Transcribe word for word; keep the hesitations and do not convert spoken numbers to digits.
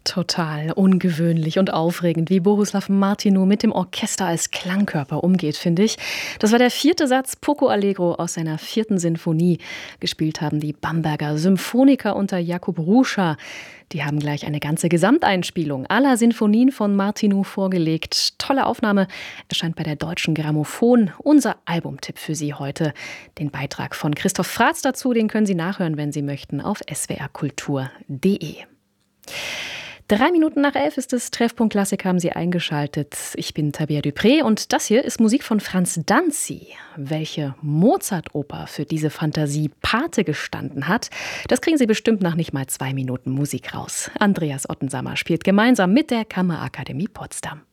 Total ungewöhnlich und aufregend, wie Bohuslav Martinu mit dem Orchester als Klangkörper umgeht, finde ich. Das war der vierte Satz Poco Allegro aus seiner vierten Sinfonie. Gespielt haben die Bamberger Symphoniker unter Jakub Ruscha. Die haben gleich eine ganze Gesamteinspielung aller Sinfonien von Martinu vorgelegt. Tolle Aufnahme, erscheint bei der Deutschen Grammophon. Unser Albumtipp für Sie heute. Den Beitrag von Christoph Fratz dazu, den können Sie nachhören, wenn Sie möchten, auf s w r kultur punkt d e. Drei Minuten nach elf ist es. Treffpunkt Klassik haben Sie eingeschaltet. Ich bin Tabea Dupré und das hier ist Musik von Franz Danzi. Welche Mozart-Oper für diese Fantasie Pate gestanden hat, das kriegen Sie bestimmt nach nicht mal zwei Minuten Musik raus. Andreas Ottensammer spielt gemeinsam mit der Kammerakademie Potsdam.